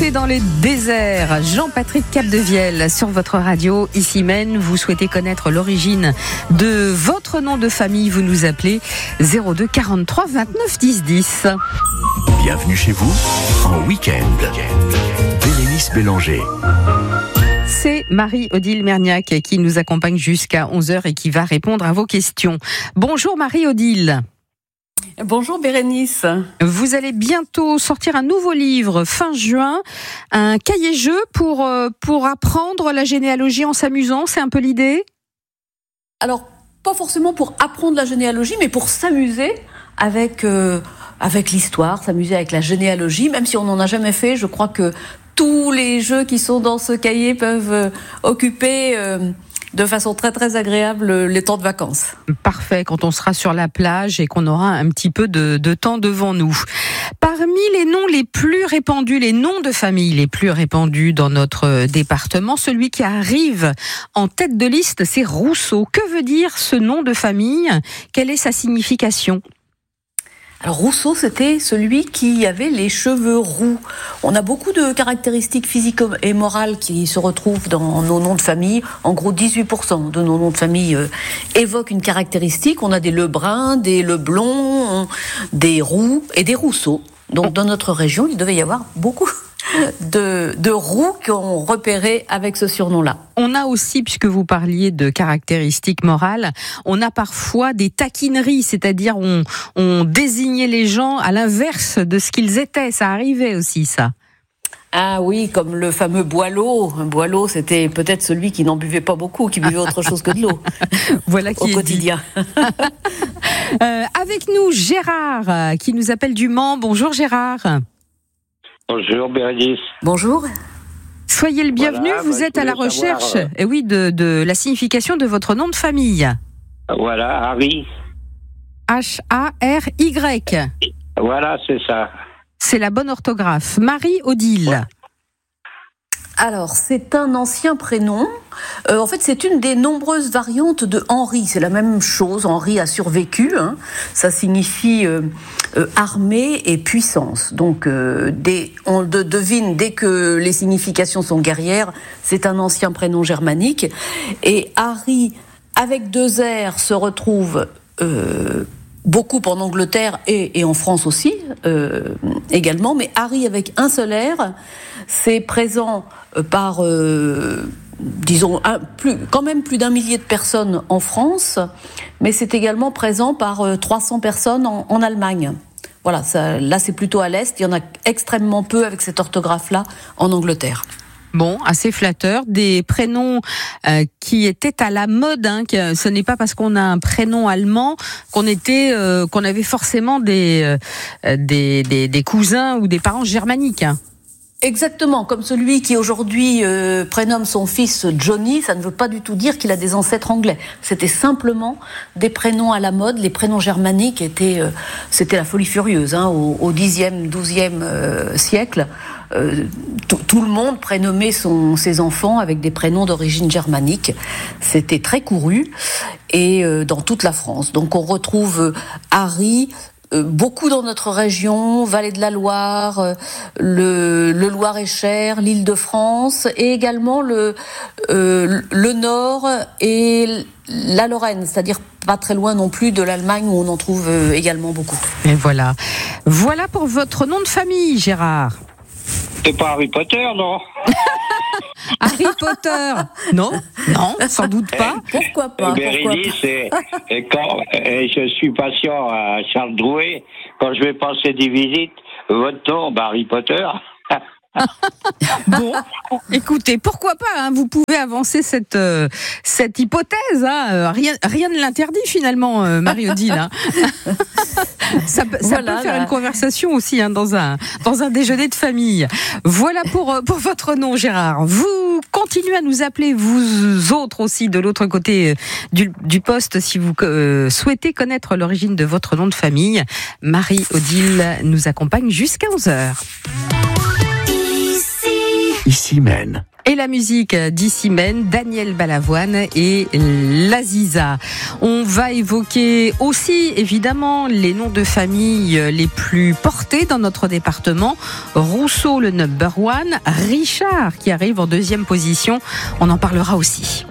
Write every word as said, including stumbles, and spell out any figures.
Chantez dans les déserts, Jean-Patrick Capdevielle sur votre radio, ici Maine. Vous souhaitez connaître l'origine de votre nom de famille, vous nous appelez zéro deux quarante-trois vingt-neuf dix dix. Bienvenue chez vous en week-end. Bérénice Bélanger. C'est Marie-Odile Merniac qui nous accompagne jusqu'à onze heures et qui va répondre à vos questions. Bonjour Marie-Odile. Bonjour Bérénice. Vous allez bientôt sortir un nouveau livre, fin juin, un cahier-jeu pour, pour apprendre la généalogie en s'amusant, c'est un peu l'idée ? Alors, pas forcément pour apprendre la généalogie, mais pour s'amuser avec, euh, avec l'histoire, s'amuser avec la généalogie, même si on n'en a jamais fait. Je crois que tous les jeux qui sont dans ce cahier peuvent euh, occuper... Euh, de façon très très agréable les temps de vacances. Parfait, quand on sera sur la plage et qu'on aura un petit peu de, de temps devant nous. Parmi les noms les plus répandus, les noms de famille les plus répandus dans notre département, celui qui arrive en tête de liste, c'est Rousseau. Que veut dire ce nom de famille ? Quelle est sa signification ? Alors Rousseau, c'était celui qui avait les cheveux roux. On a beaucoup de caractéristiques physiques et morales qui se retrouvent dans nos noms de famille. En gros, dix-huit pour cent de nos noms de famille euh, évoquent une caractéristique. On a des Lebrun, des Leblond, des Roux et des Rousseau. Donc dans notre région, il devait y avoir beaucoup de, de roux qu'on repérait avec ce surnom-là. On a aussi, puisque vous parliez de caractéristiques morales, on a parfois des taquineries, c'est-à-dire on, on désignait les gens à l'inverse de ce qu'ils étaient. Ça arrivait aussi, ça. Ah oui, comme le fameux Boileau. Boileau, c'était peut-être celui qui n'en buvait pas beaucoup, qui buvait autre chose que de l'eau. Voilà qui au est quotidien. euh, avec nous, Gérard, qui nous appelle du Mans. Bonjour Gérard. Bonjour Bérénice. Bonjour. Soyez le bienvenu, voilà, vous bah, êtes à la recherche savoir, euh... eh oui, de, de la signification de votre nom de famille. Voilà, Harry. H A R Y. Voilà, c'est ça. C'est la bonne orthographe. Marie-Odile. Ouais. Alors, c'est un ancien prénom. Euh, en fait, c'est une des nombreuses variantes de Henri. C'est la même chose. Henri a survécu. Hein. Ça signifie euh, euh, armée et puissance. Donc, euh, dès, on de, devine dès que les significations sont guerrières, c'est un ancien prénom germanique. Et Harry, avec deux R, se retrouve euh, beaucoup en Angleterre et, et en France aussi, euh, également. Mais Harry avec un seul R, c'est présent par, euh, disons, un, plus, quand même plus d'un millier de personnes en France, mais c'est également présent par euh, trois cents personnes en, en Allemagne. Voilà, ça, là c'est plutôt à l'Est, il y en a extrêmement peu avec cette orthographe-là en Angleterre. Bon, assez flatteur, des prénoms euh, qui étaient à la mode. Hein, que ce n'est pas parce qu'on a un prénom allemand qu'on était, euh, qu'on avait forcément des, euh, des, des, des cousins ou des parents germaniques. Hein. Exactement, comme celui qui aujourd'hui euh, prénomme son fils Johnny, ça ne veut pas du tout dire qu'il a des ancêtres anglais. C'était simplement des prénoms à la mode. Les prénoms germaniques étaient, euh, c'était la folie furieuse. Hein, au, au dixième, douzième euh, siècle, euh, tout, tout le monde prénommait son, ses enfants avec des prénoms d'origine germanique. C'était très couru et euh, dans toute la France. Donc on retrouve euh, Harry. Euh, beaucoup dans notre région, Vallée de la Loire, euh, le, le Loir-et-Cher, l'Île-de-France et également le, euh, le Nord et la Lorraine, c'est-à-dire pas très loin non plus de l'Allemagne où on en trouve euh, également beaucoup. Et voilà. Voilà pour votre nom de famille, Gérard. C'est pas Harry Potter, non? Harry Potter? Non, non, sans doute pas. Pourquoi pas? Bérénice, et, et quand et je suis patient à Charles Drouet, quand je vais passer des visites, votre nom, bah Harry Potter. Bon, écoutez, pourquoi pas, hein, vous pouvez avancer cette, euh, cette hypothèse, hein, rien, rien ne l'interdit finalement, euh, Marie-Odile. Hein. ça peut, ça voilà, peut faire là. Une conversation aussi hein, dans, un, dans un déjeuner de famille. Voilà pour, pour votre nom, Gérard. Vous continuez à nous appeler, vous autres aussi, de l'autre côté du, du poste, si vous euh, souhaitez connaître l'origine de votre nom de famille. Marie-Odile nous accompagne jusqu'à onze heures. Ici Maine. Et la musique d'Issimène, Daniel Balavoine et l'Aziza. On va évoquer aussi, évidemment, les noms de famille les plus portés dans notre département. Rousseau, le number one. Richard, qui arrive en deuxième position. On en parlera aussi.